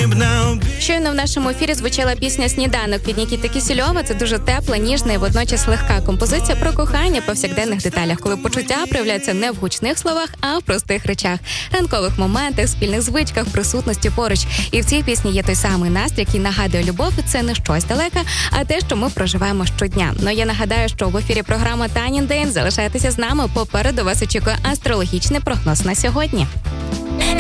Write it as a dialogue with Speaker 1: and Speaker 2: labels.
Speaker 1: Щойно в нашому ефірі звучала пісня «Сніданок» від Нікіти Кісельова. Це дуже тепла, ніжна і водночас легка композиція про кохання в повсякденних деталях, коли почуття проявляються не в гучних словах, а в простих речах, ранкових моментах, спільних звичках, присутності поруч. І в цій пісні є той самий настрій, який нагадує любов. Це не щось далеке, а те, що ми проживаємо щодня. Ну, я нагадаю, що в ефірі програма «Танін день». Залишайтеся з нами. Попереду вас очікує астрологічний прогноз на сьогодні.